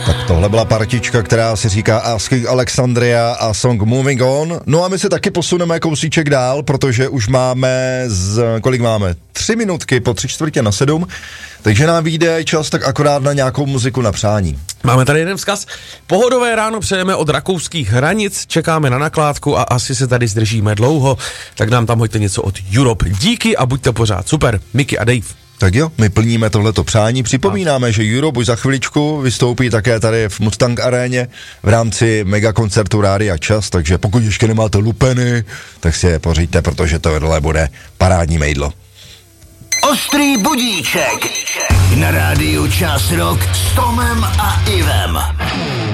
Tak tohle byla partička, která si říká Asking Alexandria a song Moving On. No a my se taky posuneme kousíček dál, protože už máme kolik máme? 3 minutky po 6:45, takže nám vyjde čas tak akorát na nějakou muziku na přání. Máme tady jeden vzkaz. Pohodové ráno přejeme od rakouských hranic, čekáme na nakládku a asi se tady zdržíme dlouho, tak nám tam hoďte něco od Europe. Díky a buďte pořád super. Mickey a Dave. Tak jo, my plníme tohleto přání. Připomínáme, že Europe už za chviličku vystoupí také tady v Mustang aréně v rámci megakoncertu Rádia Čas, takže pokud ještě nemáte lupeny, tak si je pořiďte, protože tohle bude parádní mejdlo. Ostrý budíček na Rádiu Čas Rock s Tomem a Ivem.